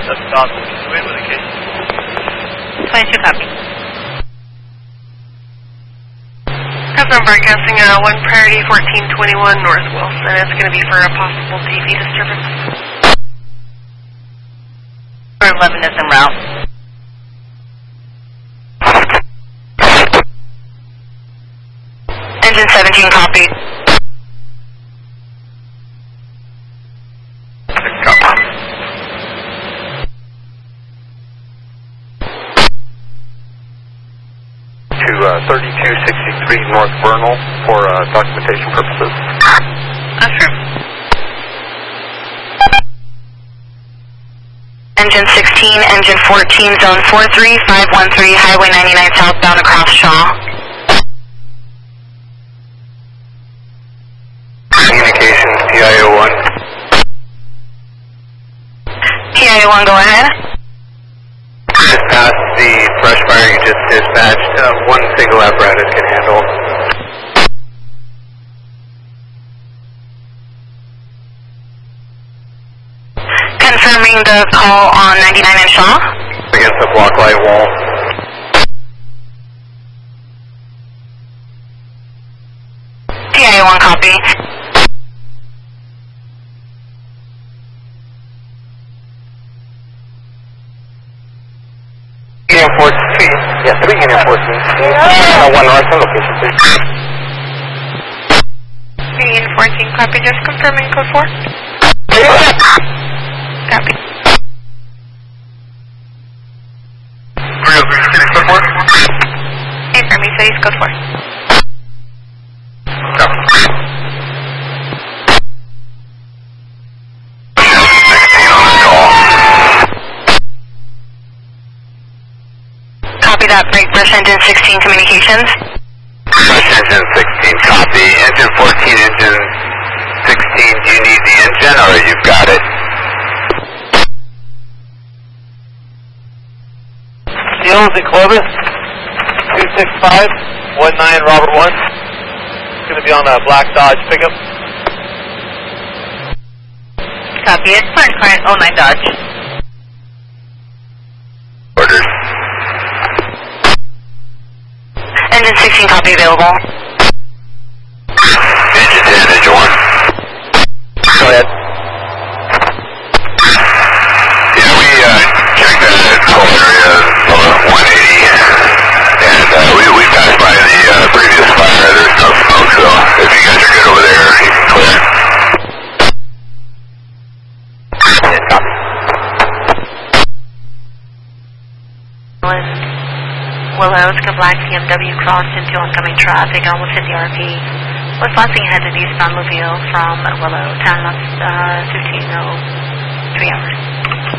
That's awesome. Can you wait with the case? 22 copy. Confirm broadcasting 1 Priority 1421 North Wilson. It's going to be for a possible TV disturbance. 11 is en route. Engine 17 copy. To 3263 North Vernal for documentation purposes. Affirm. Engine 16, engine 14, zone 43513, Highway 99 southbound across Shaw. Communications, TIO1. TIO1, go ahead. Just past the brush fire you just dispatched, one single apparatus can handle. Confirming the call on 99 and Shaw. Against the block light wall. TIO1 copy. Union 14, yeah, 3 Union 14. One north in location, please. 3 Union 14 copy. Just confirming code 4. Copy. 303 code 4? Confirm me, please, code 4. Copy. Copy that, break brush engine 16 communications. Brush engine 16, copy. Engine 14, engine 16, do you need the engine or you've got it? Seals at Clovis, 265-19 Robert 1. It's going to be on a black Dodge pickup. Copy it, current 09 Dodge. Orders. Engine 16 copy available. Engine 10, engine 1. Go ahead. Yeah, we checked that whole area of 180, and we passed by the previous fire. There's no smoke, so if you guys are good over there, you can clear. Yeah, copy. Willow, it's a black BMW crossed into oncoming traffic, almost hit the RP. Was passing ahead to eastbound Louisville from Willow, time lapse 15:03 hours.